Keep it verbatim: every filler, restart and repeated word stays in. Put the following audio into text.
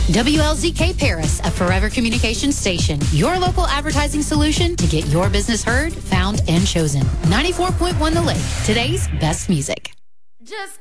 W L Z K Paris, a Forever Communications station. Your local advertising solution to get your business heard, found, and chosen. ninety-four point one The Lake. Today's best music. Just